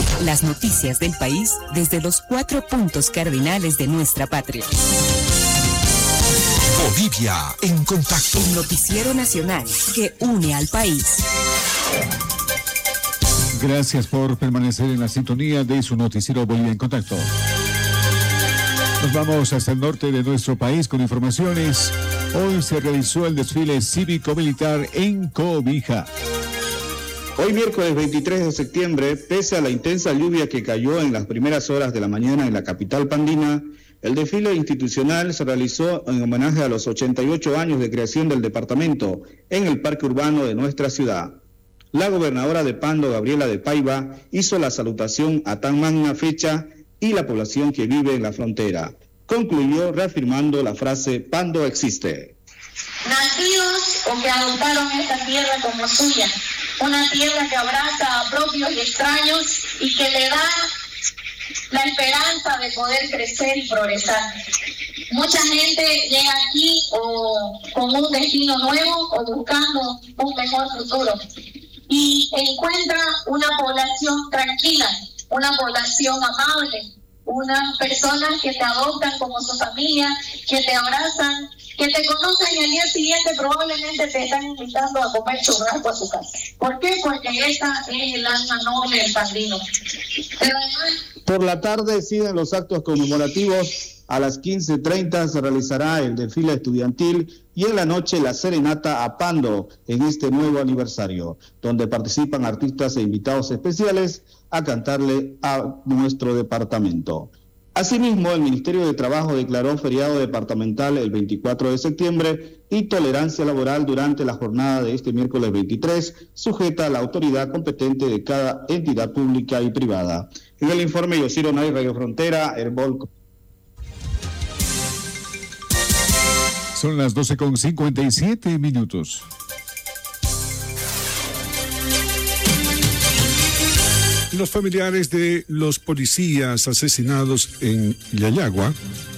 Las noticias del país desde los 4 puntos cardinales de nuestra patria. Bolivia en contacto. El noticiero nacional que une al país. Gracias por permanecer en la sintonía de su noticiero Bolivia en contacto. Nos vamos hasta el norte de nuestro país con informaciones. Hoy se realizó el desfile cívico-militar en Cobija. Hoy miércoles 23 de septiembre, pese a la intensa lluvia que cayó en las primeras horas de la mañana en la capital pandina, el desfile institucional se realizó en homenaje a los 88 años de creación del departamento en el parque urbano de nuestra ciudad. La gobernadora de Pando, Gabriela de Paiva, hizo la salutación a tan magna fecha y la población que vive en la frontera. Concluyó reafirmando la frase "Pando existe". Nacidos o que adoptaron esta tierra como suya, una tierra que abraza a propios y extraños y que le da la esperanza de poder crecer y progresar. Mucha gente llega aquí o con un destino nuevo o buscando un mejor futuro y encuentra una población tranquila, una población amable, unas personas que te adoptan como su familia, que te abrazan, que te conocen y al día siguiente probablemente te están invitando a comer churrasco a su casa. ¿Por qué? Porque esta es el alma noble del pandino. Pero además... Por la tarde siguen los actos conmemorativos. A las 15:30 se realizará el desfile estudiantil y en la noche la serenata a Pando en este nuevo aniversario, donde participan artistas e invitados especiales a cantarle a nuestro departamento. Asimismo, el Ministerio de Trabajo declaró feriado departamental el 24 de septiembre y tolerancia laboral durante la jornada de este miércoles 23, sujeta a la autoridad competente de cada entidad pública y privada. En el informe, Yosiro Nay, Radio Frontera, Herbol. Son las 12:57. Los familiares de los policías asesinados en Yayagua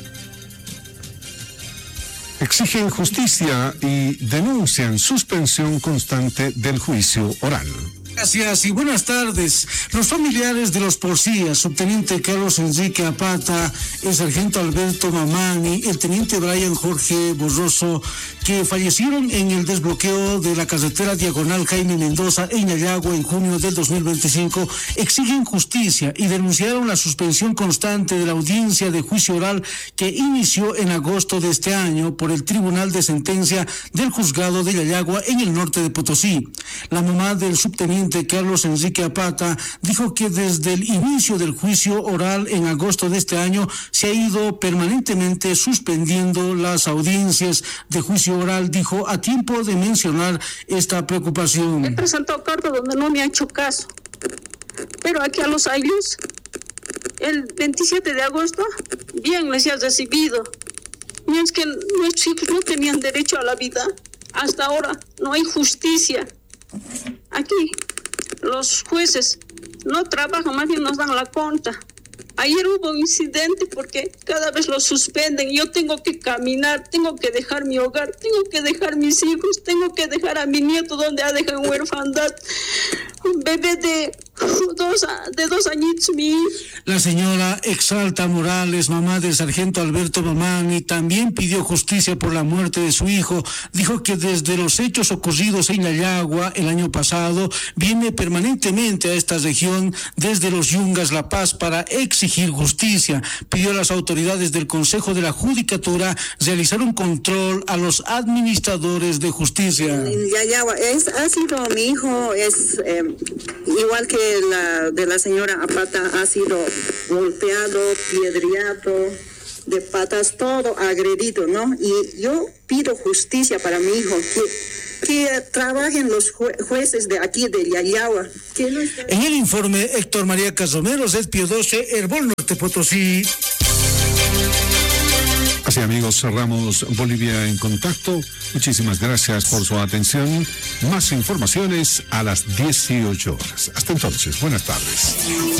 exigen justicia y denuncian suspensión constante del juicio oral. Gracias y buenas tardes. Los familiares de los policías, subteniente Carlos Enrique Apata, el sargento Alberto Mamani, el teniente Brian Jorge Borroso, que fallecieron en el desbloqueo de la carretera diagonal Jaime Mendoza en Yayagua en junio del 2025, exigen justicia y denunciaron la suspensión constante de la audiencia de juicio oral que inició en agosto de este año por el Tribunal de Sentencia del Juzgado de Yayagua en el norte de Potosí. La mamá del subteniente Carlos Enrique Apata dijo que desde el inicio del juicio oral en agosto de este año se ha ido permanentemente suspendiendo las audiencias de juicio oral, dijo, a tiempo de mencionar esta preocupación. He presentado cartas donde no me han hecho caso, pero aquí a los años, el 27 de agosto, bien les he recibido. Y es que nuestros hijos no tenían derecho a la vida. Hasta ahora no hay justicia. Aquí los jueces no trabajan, más bien nos dan la cuenta. Ayer hubo un incidente porque cada vez los suspenden. Yo tengo que caminar, tengo que dejar mi hogar, tengo que dejar mis hijos, tengo que dejar a mi nieto donde ha dejado huerfandad. Un bebé de 2 añitos, mi hijo. La señora Exalta Morales, mamá del sargento Alberto Mamani, también pidió justicia por la muerte de su hijo. Dijo que desde los hechos ocurridos en Yayagua el año pasado, viene permanentemente a esta región desde los Yungas La Paz para exigir justicia. Pidió a las autoridades del Consejo de la Judicatura realizar un control a los administradores de justicia. En Yayagua ha sido mi hijo, es igual que la de la señora Apata, ha sido golpeado, piedreado, de patas, todo agredido, ¿no? Y yo pido justicia para mi hijo, que trabajen los jueces de aquí de Yayagua. En el informe, Héctor María Casomero, Pio 12, Herbol Norte Potosí. Así, amigos, cerramos Bolivia en contacto. Muchísimas gracias por su atención. Más informaciones a las 18 horas. Hasta entonces, buenas tardes.